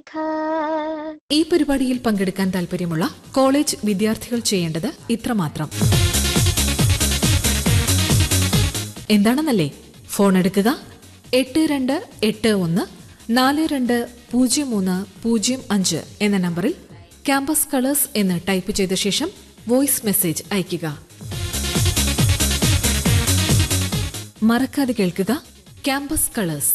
ഈ പരിപാടിയിൽ പങ്കെടുക്കാൻ താൽപര്യമുള്ള കോളേജ് വിദ്യാർത്ഥികൾ ചെയ്യേണ്ടത് ഇത്രമാത്രം. എന്താണെന്നല്ലേ? ഫോൺ എടുക്കുക. 8281420305 എന്ന നമ്പറിൽ ക്യാമ്പസ് കളേഴ്സ് എന്ന് ടൈപ്പ് ചെയ്ത ശേഷം വോയിസ് മെസ്സേജ് അയയ്ക്കുക. മറക്കാതെ കേൾക്കുക ക്യാമ്പസ് കളേഴ്സ്.